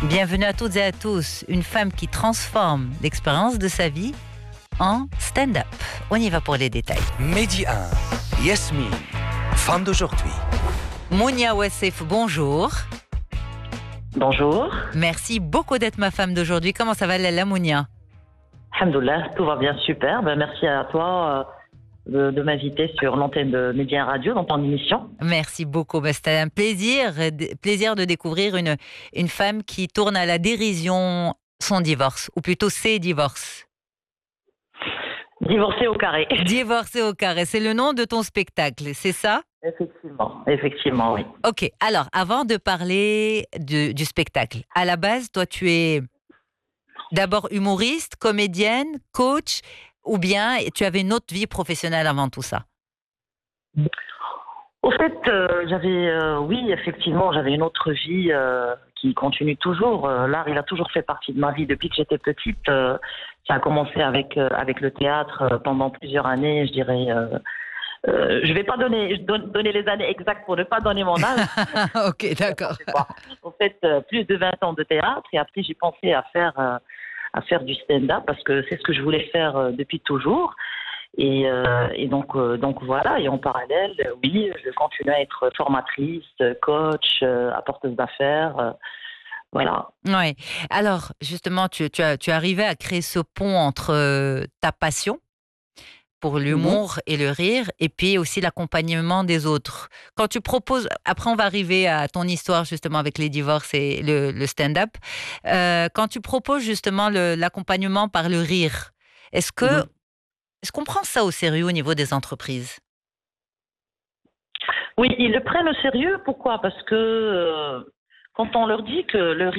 Bienvenue à toutes et à tous. Une femme qui transforme l'expérience de sa vie en stand-up. On y va pour les détails. Midi 1, Yasmine, femme d'aujourd'hui. Mounia Wassef, bonjour. Bonjour. Merci beaucoup d'être ma femme d'aujourd'hui. Comment ça va, Lalla Mounia? Alhamdoulilah, tout va bien, super. Merci à toi de m'inviter sur l'antenne de Média Radio dans ton émission. Merci beaucoup. C'était un plaisir de découvrir une femme qui tourne à la dérision son divorce, ou plutôt ses divorces. Divorcée au carré. Divorcée au carré, c'est le nom de ton spectacle, c'est ça? Effectivement, oui. Ok, alors avant de parler du spectacle, à la base, toi tu es d'abord humoriste, comédienne, coach, ou bien tu avais une autre vie professionnelle avant tout ça? Au fait, oui, effectivement, j'avais une autre vie qui continue toujours. L'art, il a toujours fait partie de ma vie depuis que j'étais petite. Ça a commencé avec le théâtre pendant plusieurs années, je dirais. Je vais pas donner les années exactes pour ne pas donner mon âge. Ok, d'accord. En fait, plus de 20 ans de théâtre, et après j'ai pensé à faire du stand-up parce que c'est ce que je voulais faire depuis toujours. Et donc voilà. Et en parallèle, oui, je continue à être formatrice, coach, apporteuse d'affaires. Voilà. Ouais. Alors, justement, tu arrivais à créer ce pont entre ta passion pour l'humour et le rire, et puis aussi l'accompagnement des autres. Quand tu proposes, après on va arriver à ton histoire justement avec les divorces et le stand-up, quand tu proposes justement l'accompagnement par le rire, est-ce qu'on prend ça au sérieux au niveau des entreprises? Oui, ils le prennent au sérieux. Pourquoi? Parce que quand on leur dit que le